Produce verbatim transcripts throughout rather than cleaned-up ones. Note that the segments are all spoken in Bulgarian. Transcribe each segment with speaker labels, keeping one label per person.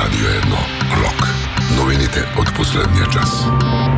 Speaker 1: Радио едно Рок. Новините от последния час.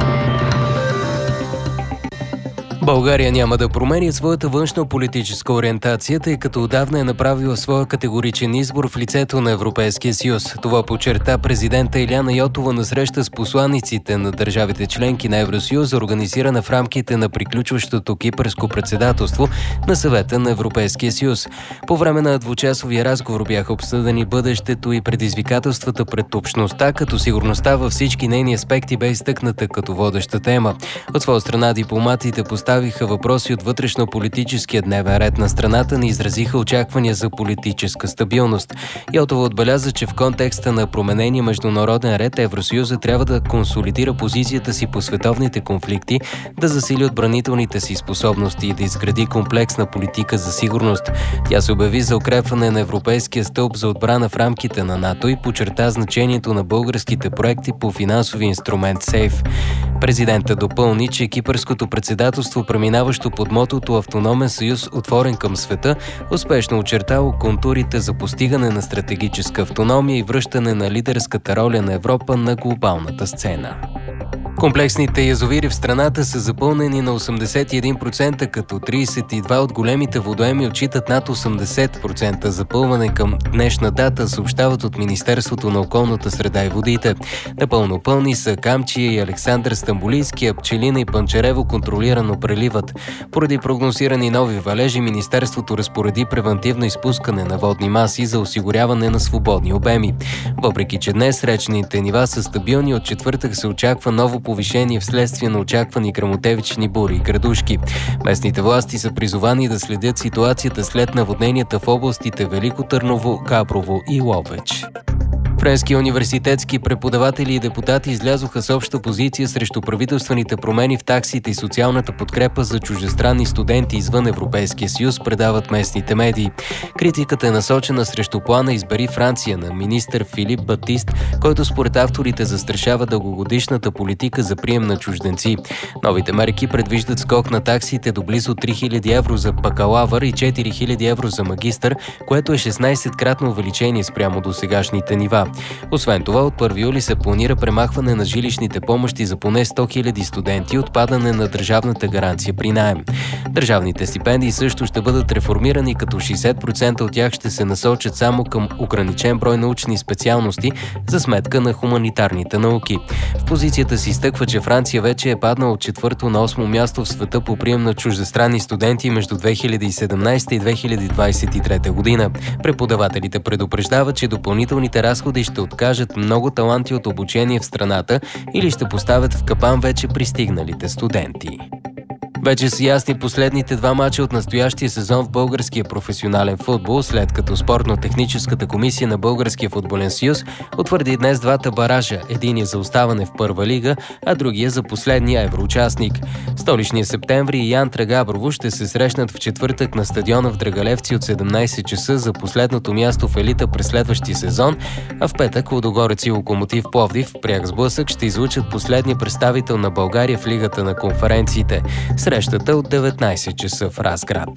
Speaker 2: България няма да промени своята външно-политическа ориентация, тъй като отдавна е направила своя категоричен избор в лицето на Европейския съюз. Това подчерта президента Илияна Йотова на среща с посланиците на държавите членки на Евросъюз, организирана в рамките на приключващото кипърско председателство на Съвета на Европейския съюз. По време на двучасовия разговор бяха обсъдени бъдещето и предизвикателствата пред общността, като сигурността във всички нейни аспекти бе изтъкната като водеща тема. От своя страна дипломатите поставиха въпроси от вътрешно-политическия дневен ред на страната, не изразиха очаквания за политическа стабилност. Йотова отбеляза, че в контекста на променения международен ред Евросъюза трябва да консолидира позицията си по световните конфликти, да засили отбранителните си способности и да изгради комплексна политика за сигурност. Тя се обяви за укрепване на Европейския стълб за отбрана в рамките на НАТО и подчерта значението на българските проекти по финансови инструмент СЕЙФ. Президентът допълни, че кипърското председателство, преминаващо под мотото «Автономен съюз, отворен към света», успешно очертало контурите за постигане на стратегическа автономия и връщане на лидерската роля на Европа на глобалната сцена. Комплексните язовири в страната са запълнени на осемдесет и един процента, като тридесет и два от големите водоеми отчитат над осемдесет процента запълване към днешна дата, съобщават от Министерството на околната среда и водите. Напълно пълни са Камчия и Александър Стамболийски, а Пчелина и Панчарево контролирано преливат. Поради прогнозирани нови валежи, Министерството разпореди превантивно изпускане на водни маси за осигуряване на свободни обеми. Въпреки че днес речните нива са стабилни, от четвъртък се очаква ново повишение вследствие на очаквани гръмотевични бури и градушки. Местните власти са призовани да следят ситуацията след наводненията в областите Велико Търново, Габрово и Ловеч. Френски университетски преподаватели и депутати излязоха с обща позиция срещу правителствените промени в таксите и социалната подкрепа за чуждестранни студенти извън Европейския съюз, предават местните медии. Критиката е насочена срещу плана «Избери Франция» на министър Филип Батист, който според авторите застрашава дългогодишната политика за прием на чужденци. Новите мерки предвиждат скок на таксите до близо три хиляди евро за бакалавър и четири хиляди евро за магистър, което е шестнадесеткратно увеличение спрямо до сегашните нива. Освен това, от първи юли се планира премахване на жилищните помощи за поне сто хиляди студенти и отпадане на държавната гаранция при наем. Държавните стипендии също ще бъдат реформирани, като шейсет процента от тях ще се насочат само към ограничен брой научни специалности за сметка на хуманитарните науки. В позицията си изтъква, че Франция вече е паднала от четвърто на осмо място в света по прием на чуждестранни студенти между две хиляди и седемнадесета и две хиляди двадесет и трета година. Преподавателите предупреждават, че допълнителните разходи ще откажат много таланти от обучение в страната или ще поставят в капан вече пристигналите студенти. Вече са ясни последните два мача от настоящия сезон в българския професионален футбол, след като Спортно-техническата комисия на Българския футболен съюз утвърди днес двата баража, единия за оставане в първа лига, а другия за последния евроучастник. Столичния Септември и Янтра Габрово ще се срещнат в четвъртък на стадиона в Драгалевци от седемнадесет часа за последното място в елита през следващия сезон, а в петък Лудогорец и Локомотив Пловдив в пряк сблъсък ще излучат последния представител на България в Лигата на конференциите. Срещата от деветнадесет часа в Разград.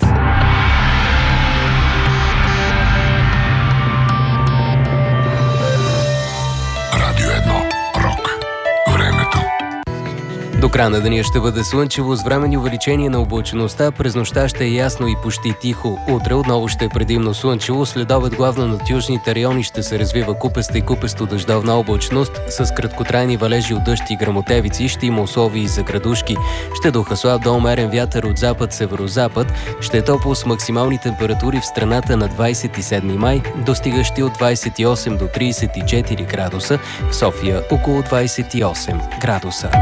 Speaker 1: Радио едно Рок. Времето.
Speaker 2: До края на деня ще бъде слънчево с временни увеличение на облачността. През нощта ще е ясно и почти тихо. Утре отново ще е предимно слънчево. След обед главно над южните райони ще се развива купеста и купесто дъждовна облачност. С краткотрайни валежи от дъжд и гръмотевици ще има условия и за градушки. Ще духа слаб до умерен вятър от запад-северозапад. Ще е топло с максимални температури в страната на двадесет и седми май, достигащи от двадесет и осем до тридесет и четири градуса. В София около двадесет и осем градуса.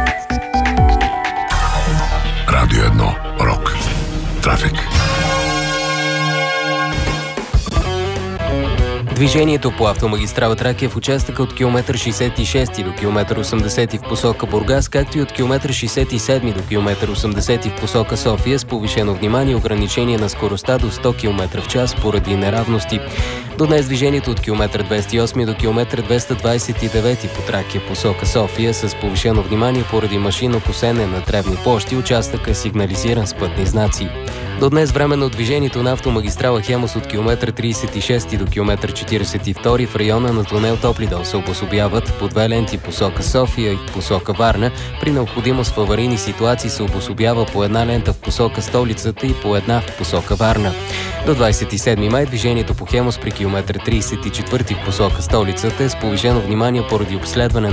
Speaker 1: Радио едно Рок. Трафик.
Speaker 2: Движението по автомагистрала Тракия в участъка от километър шейсет и шести до километър осемдесети в посока Бургас, както и от километър шейсет и седми до километър осемдесети в посока София с повишено внимание и ограничение на скоростта до сто километра в час поради неравности. До днес движението от километър двеста и осми до километър двеста двадесет и девети по Тракия посока София с повишено внимание поради машинно косене на тревни площи. Участъка е сигнализиран с пътни знаци. До днес временно движението на автомагистрала Хемус от километър тридесет и шести до километър четиридесет и втори в района на тунел Топлидол се обособяват по две ленти посока София и посока Варна. При необходимост в аварийни ситуации се обособява по една лента в посока столицата и по една в посока Варна. До двадесет и седми май движението по Хемус при километър тридесет и четвърти в посока столицата е с повишено внимание поради обследване